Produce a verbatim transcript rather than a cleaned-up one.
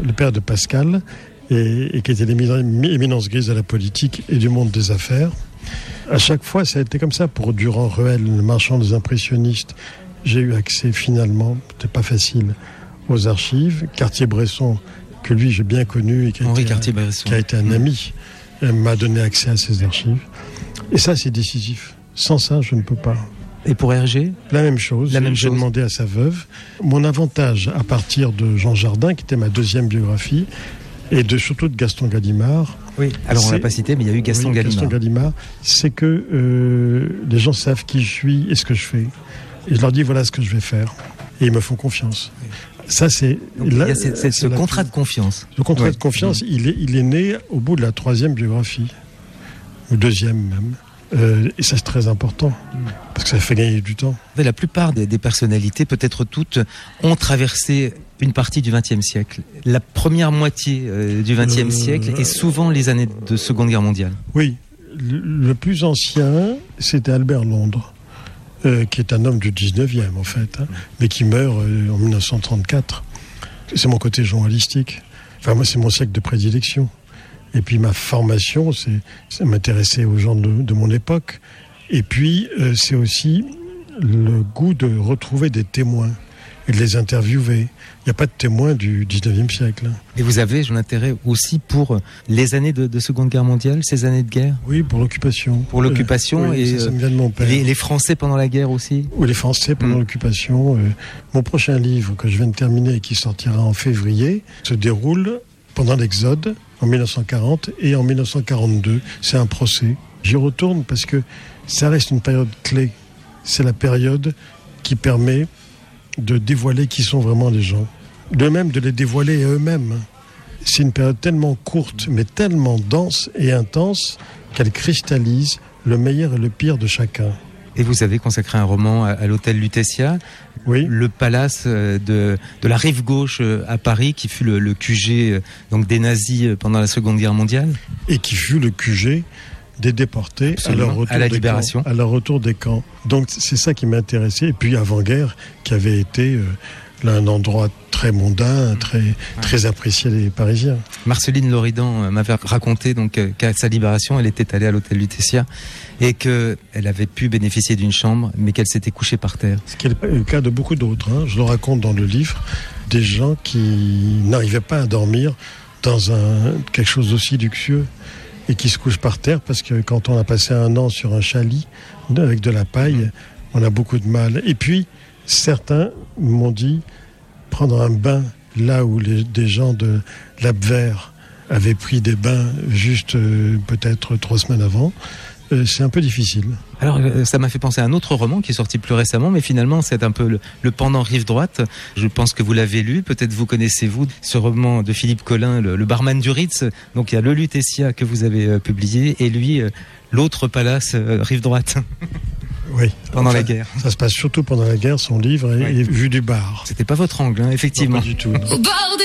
le père de Pascal, et, et qui était l'éminence grise de la politique et du monde des affaires. À chaque fois, ça a été comme ça. Pour Durand-Ruel, le marchand des impressionnistes, j'ai eu accès finalement, c'était pas facile, aux archives. Cartier-Bresson, que lui j'ai bien connu et qui a, Henri été, un, qui a été un ami, mmh. m'a donné accès à ces archives. Et ça, c'est décisif. Sans ça, je ne peux pas. Et pour Hergé ? La même chose. La même J'ai chose. demandé à sa veuve. Mon avantage, à partir de Jean Jardin, qui était ma deuxième biographie, et de, surtout de Gaston Gallimard. Oui, alors on ne l'a pas cité, mais il y a eu Gaston oui, Gallimard. Gaston Gallimard, c'est que euh, les gens savent qui je suis et ce que je fais. Et je leur dis, voilà ce que je vais faire. Et ils me font confiance. Oui. Ça, c'est... Donc, là, il y a c'est, c'est, ce contrat de confiance. Le contrat ouais. de confiance, mmh. il, est, il est né au bout de la troisième biographie. Ou deuxième même. Euh, et ça, c'est très important, parce que ça fait gagner du temps. La plupart des, des personnalités, peut-être toutes, ont traversé une partie du vingtième siècle. La première moitié euh, du vingtième euh, siècle et souvent les années de Seconde Guerre mondiale. Oui, le, le plus ancien, c'était Albert Londres, euh, qui est un homme du dix-neuvième en fait, hein, mais qui meurt euh, en dix-neuf cent trente-quatre. C'est mon côté journalistique. Enfin, moi, c'est mon siècle de prédilection. Et puis ma formation, c'est, c'est m'intéresser aux gens de, de mon époque. Et puis, euh, c'est aussi le goût de retrouver des témoins et de les interviewer. Il n'y a pas de témoins du dix-neuvième siècle. Et vous avez un intérêt aussi pour les années de, de Seconde Guerre mondiale, ces années de guerre ? Oui, pour l'occupation. Pour l'occupation, euh, oui, et ça, ça me vient de mon père. Les, les Français pendant la guerre aussi ? Oui, les Français pendant mmh. l'occupation. Euh, mon prochain livre, que je viens de terminer et qui sortira en février, se déroule pendant l'Exode, en dix-neuf cent quarante et en dix-neuf cent quarante-deux. C'est un procès. J'y retourne parce que ça reste une période clé. C'est la période qui permet de dévoiler qui sont vraiment les gens. De même, de les dévoiler à eux-mêmes. C'est une période tellement courte, mais tellement dense et intense qu'elle cristallise le meilleur et le pire de chacun. Et vous avez consacré un roman à, à l'hôtel Lutetia, oui. le palace de, de la rive gauche à Paris, qui fut le, le Q G donc des nazis pendant la Seconde Guerre mondiale. Et qui fut le Q G des déportés à leur, retour à la des libération. Camps, à leur retour des camps. Donc c'est ça qui m'intéressait. Et puis avant-guerre, qui avait été euh, là, un endroit très mondain, très, ouais. très apprécié des Parisiens. Marceline Loridan m'avait raconté donc, qu'à sa libération, elle était allée à l'hôtel Lutetia et qu'elle avait pu bénéficier d'une chambre, mais qu'elle s'était couchée par terre. Ce qui est le cas de beaucoup d'autres. Hein. Je le raconte dans le livre. Des gens qui n'arrivaient pas à dormir dans un, quelque chose d'aussi luxueux et qui se couchent par terre parce que quand on a passé un an sur un chalit avec de la paille, on a beaucoup de mal. Et puis, certains m'ont dit prendre un bain là où les, des gens de l'Abwehr avaient pris des bains juste euh, peut-être trois semaines avant. Euh, c'est un peu difficile. Alors, euh, ça m'a fait penser à un autre roman qui est sorti plus récemment, mais finalement, c'est un peu le, le pendant rive droite. Je pense que vous l'avez lu, peut-être vous connaissez-vous ce roman de Philippe Collin, le, le barman du Ritz. Donc, il y a le Lutetia que vous avez euh, publié, et lui, euh, l'autre palace, euh, rive droite. Oui. Pendant enfin, la guerre. Ça se passe surtout pendant la guerre, son livre est, oui. est vu du bar. C'était pas votre angle, hein, effectivement. Non, pas du tout. Non.